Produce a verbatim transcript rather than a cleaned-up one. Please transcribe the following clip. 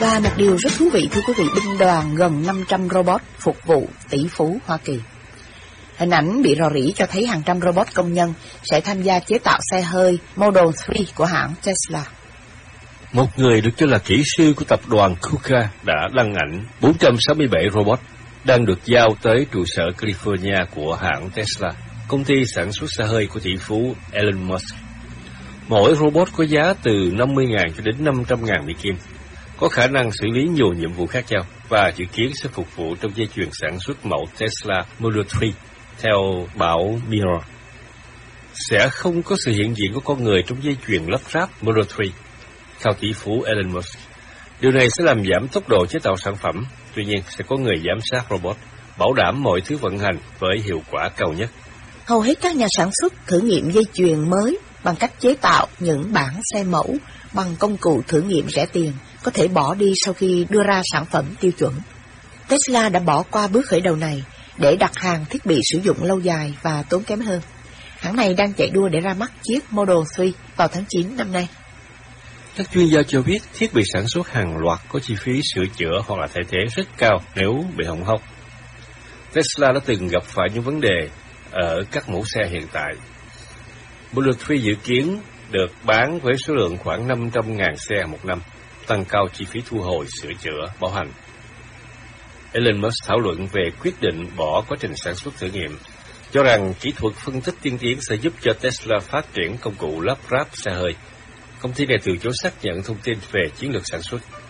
Và một điều rất thú vị thưa quý vị, binh đoàn gần năm trăm robot phục vụ tỷ phú Hoa Kỳ. Hình ảnh bị rò rỉ cho thấy hàng trăm robot công nhân sẽ tham gia chế tạo xe hơi Model ba của hãng Tesla. Một người được cho là kỹ sư của tập đoàn Kuka đã đăng ảnh bốn trăm sáu mươi bảy robot đang được giao tới trụ sở California của hãng Tesla, công ty sản xuất xe hơi của tỷ phú Elon Musk. Mỗi robot có giá từ năm mươi nghìn cho đến năm trăm nghìn Mỹ Kim, có khả năng xử lý nhiều nhiệm vụ khác nhau và dự kiến sẽ phục vụ trong dây chuyền sản xuất mẫu Tesla Model ba. Theo báo Mirror, sẽ không có sự hiện diện của con người trong dây chuyền lắp ráp Model ba. Theo tỷ phú Elon Musk, điều này sẽ làm giảm tốc độ chế tạo sản phẩm. Tuy nhiên, sẽ có người giám sát robot, bảo đảm mọi thứ vận hành với hiệu quả cao nhất. Hầu hết các nhà sản xuất thử nghiệm dây chuyền mới bằng cách chế tạo những bản xe mẫu bằng công cụ thử nghiệm rẻ tiền, có thể bỏ đi sau khi đưa ra sản phẩm tiêu chuẩn. Tesla đã bỏ qua bước khởi đầu này để đặt hàng thiết bị sử dụng lâu dài và tốn kém hơn. Hãng này đang chạy đua để ra mắt chiếc Model ba vào tháng chín năm nay. Các chuyên gia cho biết thiết bị sản xuất hàng loạt có chi phí sửa chữa hoặc là thay thế rất cao nếu bị hỏng hóc. Tesla đã từng gặp phải những vấn đề ở các mẫu xe hiện tại. Model ba dự kiến được bán với số lượng khoảng năm trăm nghìn xe một năm, tăng cao chi phí thu hồi, sửa chữa, bảo hành. Elon Musk thảo luận về quyết định bỏ quá trình sản xuất thử nghiệm, cho rằng kỹ thuật phân tích tiên tiến sẽ giúp cho Tesla phát triển công cụ lắp ráp xe hơi. Công ty này từ chối xác nhận thông tin về chiến lược sản xuất.